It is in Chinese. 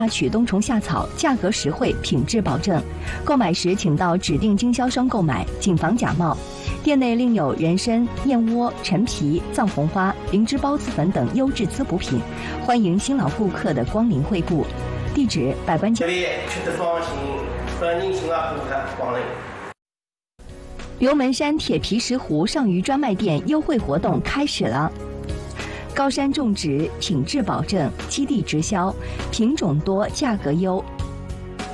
取冬虫夏草，价格实惠，品质保证。购买时请到指定经销商购买，谨防假冒。店内另有人参、燕窝、陈皮、藏红花、灵芝孢子粉等优质滋补品，欢迎新老顾客的光临惠顾。地址：百官街。 吃得放心，欢迎新老顾客光临。 刘门山铁皮石斛上虞专卖店优惠活动开始了。高山种植，品质保证，基地直销，品种多，价格优，